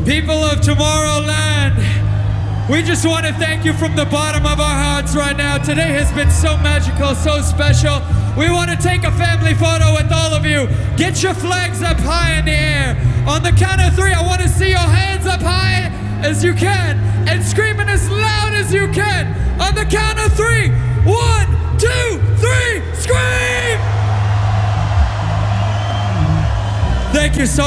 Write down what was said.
People of Tomorrowland, we just want to thank you from the bottom of our hearts right now. Today has been so magical, so special. We want to take a family photo with all of you. Get your flags up high in the air. On the count of 3, I want to see your hands up high as you can and screaming as loud as you can. On the count of 3, 1, 2, 3, scream! Thank you so